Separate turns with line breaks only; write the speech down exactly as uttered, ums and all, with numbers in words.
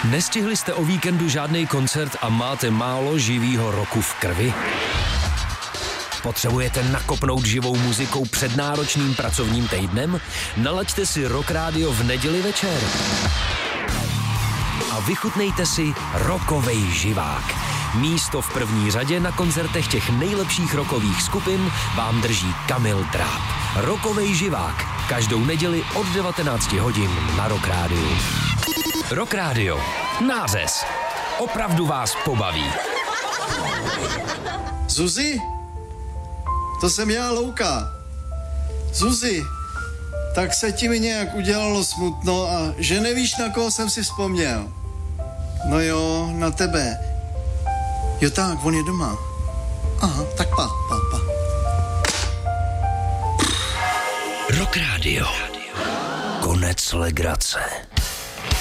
Nestihli jste o víkendu žádný koncert a máte málo živýho roku v krvi? Potřebujete nakopnout živou muzikou před náročným pracovním týdnem? Nalaďte si Rock Radio v neděli večer. A vychutnejte si rockovej živák. Místo v první řadě na koncertech těch nejlepších rockových skupin vám drží Kamil Dráp. Rockovej živák. Každou neděli od devatenácti hodin na Rock Radio. Rock Radio. Nářez. Opravdu vás pobaví.
Zuzi? To jsem já, Louka. Zuzi, tak se ti mi nějak udělalo smutno a že nevíš, na koho jsem si vzpomněl. No jo, na tebe. Jo tak, on je doma. Aha, tak pa, pa, pa.
Rock Radio. Konec legrace.